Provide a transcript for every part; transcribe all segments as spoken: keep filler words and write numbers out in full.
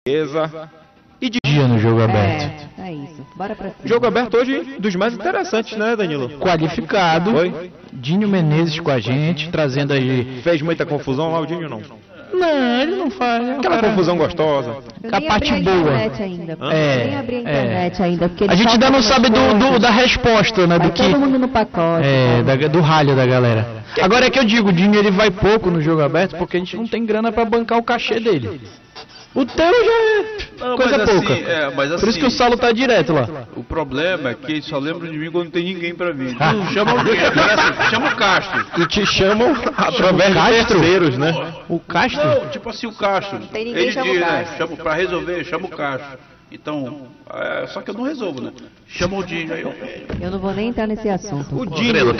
E de dia no jogo aberto. É, é isso. Bora pra cima. Jogo aberto hoje dos mais interessantes, né, Danilo? Qualificado. Oi? Dinho Menezes com a gente, trazendo aí. Fez muita confusão lá o Dinho, não? Não, ele não faz. É um Aquela cara... confusão gostosa. Eu Com a nem parte abri boa. internet ainda. É, Eu nem abri a é. internet ainda. Porque A eles gente ainda falam não sabe do, algumas do- coisas. da resposta, né? Vai Do que. todo mundo no pacote. É, cara. da- do ralho da galera. Agora é que eu digo, o Dinho ele vai pouco no jogo aberto porque a gente não tem grana pra bancar o cachê dele. O teu já é Não, coisa mas pouca. assim, é, mas Por isso assim- que o Saulo tá direto lá. O problema é que eles só lembram de mim quando não tem ninguém pra vir. Ah. Não, chama alguém, assim, chama o Castro. E te chamam através de Castro? terceiros, né? O Castro? Não, tipo assim, o Castro. tem ninguém, Ele chama o diz, né, Castro. chama, pra resolver, chama o Castro. Então, é, só que eu não resolvo, né? Chama o Dinho, aí eu... Eu não vou nem entrar nesse assunto. O Dinho,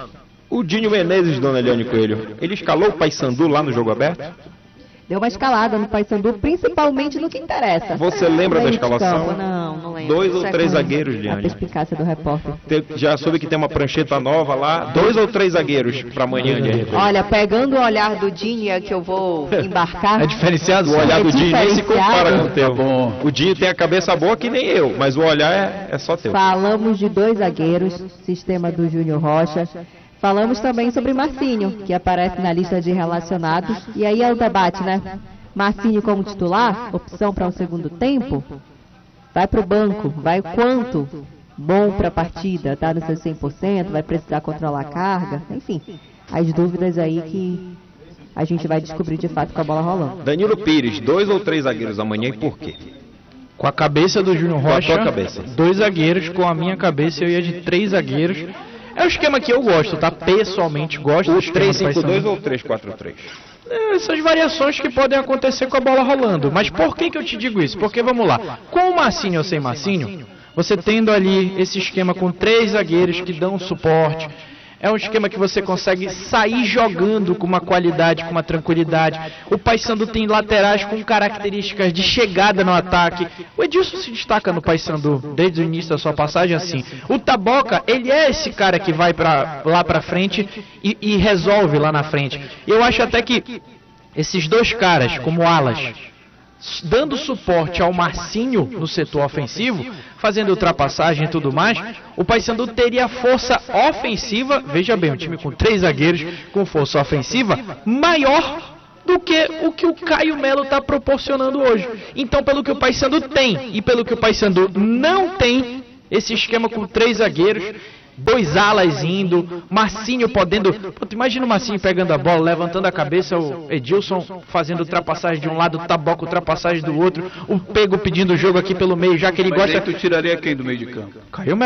o Dinho Menezes, dona Eliane Coelho, ele escalou o Paysandu lá no jogo aberto? Deu uma escalada no Paysandu, principalmente no que interessa. Você lembra da Meio de escalação? campo, Não, não lembro. Dois ou Isso é três com zagueiros, A Liane? perspicácia do repórter. Te- Já soube que tem uma prancheta nova lá. Dois ou três zagueiros pra amanhã de R P. Olha, pegando o olhar do Dinho que eu vou embarcar. É diferenciado? O olhar É do Dinho nem se compara com o teu. bom. O Dinho tem a cabeça boa que nem eu, mas o olhar é, é só teu. Falamos de dois zagueiros, sistema do Júnior Rocha. Falamos também sobre Marcinho, que aparece na lista de relacionados. E aí é o debate, né? Marcinho como titular, opção para um segundo tempo? Vai para o banco, vai quanto? Bom para a partida, tá no seu cem por cento, vai precisar controlar a carga? Enfim, as dúvidas aí que a gente vai descobrir de fato com a bola rolando. Danilo Pires, dois ou três zagueiros amanhã e por quê? Com a cabeça do Júnior Com a Rocha, tua cabeça. dois zagueiros, com a minha cabeça eu ia de três zagueiros. É o esquema que eu gosto, tá? Pessoalmente gosto do O esquema três do cinco dois Paysandu. ou três quatro três? É, essas variações que podem acontecer com a bola rolando. Mas por que que eu te digo isso? Porque, vamos lá, com o Marcinho ou sem Marcinho, você tendo ali esse esquema com três zagueiros que dão suporte, é um esquema que você consegue sair jogando com uma qualidade, com uma tranquilidade. O Paysandu tem laterais com características de chegada no ataque. O Edilson se destaca no Paysandu desde o início da sua passagem assim. O Taboca, ele é esse cara que vai pra, lá pra frente e, e resolve lá na frente. Eu acho até que esses dois caras, como alas, dando suporte ao Marcinho no setor ofensivo, fazendo ultrapassagem e tudo mais, o Paysandu teria força ofensiva, veja bem, um time com três zagueiros com força ofensiva maior do que o que o Caio Melo está proporcionando hoje. Então, pelo que o Paysandu tem e pelo que o Paysandu não tem, esse esquema com três zagueiros, dois alas indo, Marcinho podendo... Puta, imagina o Marcinho pegando a bola, levantando a cabeça, o Edilson fazendo ultrapassagem de um lado, o Taboca ultrapassagem do outro, o Pego pedindo o jogo aqui pelo meio, já que ele Mas gosta... aí tu tiraria quem do meio de campo? Caio